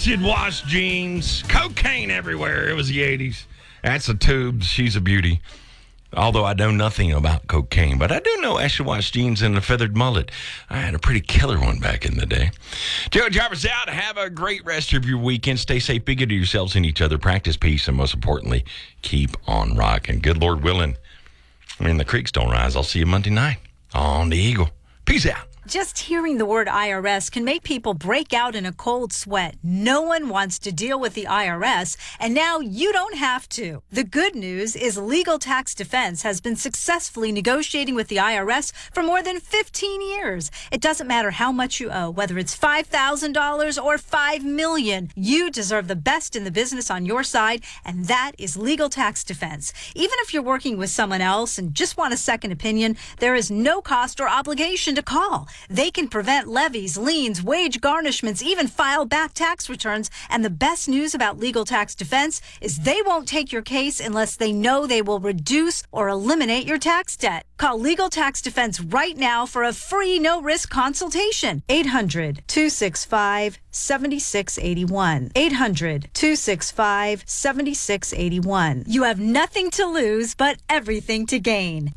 acid wash jeans, cocaine everywhere. It was the 80s. That's a tube. She's a beauty. Although I know nothing about cocaine, but I do know acid wash jeans and a feathered mullet. I had a pretty killer one back in the day. Joe Jarvis out. Have a great rest of your weekend. Stay safe. Be good to yourselves and each other. Practice peace, and most importantly, keep on rocking. Good Lord willing, when the creeks don't rise, I'll see you Monday night on the Eagle. Peace out. Just hearing the word IRS can make people break out in a cold sweat. No one wants to deal with the IRS, and now you don't have to. The good news is Legal Tax Defense has been successfully negotiating with the IRS for more than 15 years. It doesn't matter how much you owe, whether it's $5,000 or $5 million. You deserve the best in the business on your side, and that is Legal Tax Defense. Even if you're working with someone else and just want a second opinion, there is no cost or obligation to call. They can prevent levies, liens, wage garnishments, even file back tax returns. And the best news about Legal Tax Defense is they won't take your case unless they know they will reduce or eliminate your tax debt. Call Legal Tax Defense right now for a free no-risk consultation. 800-265-7681. 800-265-7681. You have nothing to lose but everything to gain.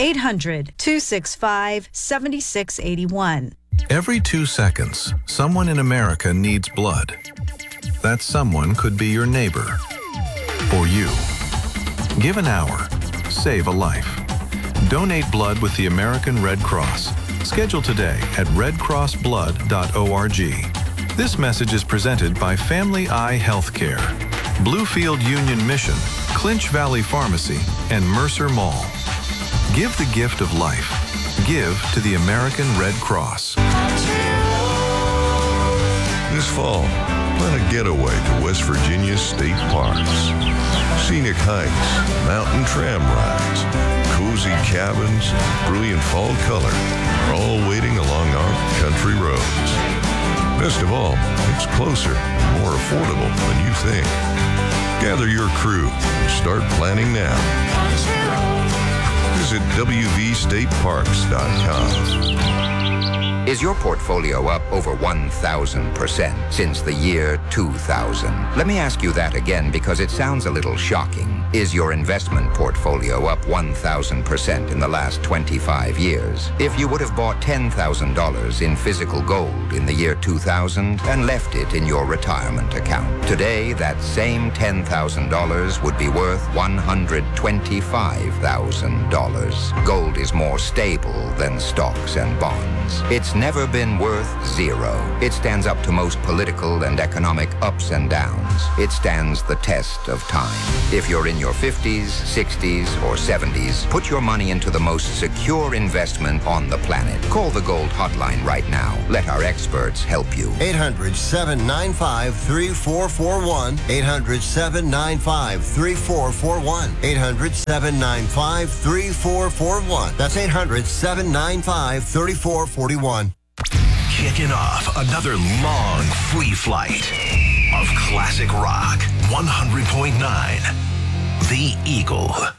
800-265-7681. Every 2 seconds, someone in America needs blood. That someone could be your neighbor or you. Give an hour. Save a life. Donate blood with the American Red Cross. Schedule today at redcrossblood.org. This message is presented by Family Eye Healthcare, Bluefield Union Mission, Clinch Valley Pharmacy, and Mercer Mall. Give the gift of life. Give to the American Red Cross. This fall, plan a getaway to West Virginia's state parks. Scenic hikes, mountain tram rides, cozy cabins, brilliant fall color are all waiting along our country roads. Best of all, it's closer and more affordable than you think. Gather your crew and start planning now. Visit wvstateparks.com. Is your portfolio up over 1,000% since the year 2000? Let me ask you that again because it sounds a little shocking. Is your investment portfolio up 1,000% in the last 25 years? If you would have bought $10,000 in physical gold in the year 2000 and left it in your retirement account, today that same $10,000 would be worth $125,000. Gold is more stable than stocks and bonds. It's never been worth zero. It stands up to most political and economic ups and downs. It stands the test of time. If you're in your 50s, 60s, or 70s, put your money into the most secure investment on the planet. Call the Gold Hotline right now. Let our experts help you. 800-795-3441. 800-795-3441. 800-795-3441. That's 800-795-3441. Kicking off another long free flight of classic rock. 100.9 The Eagle.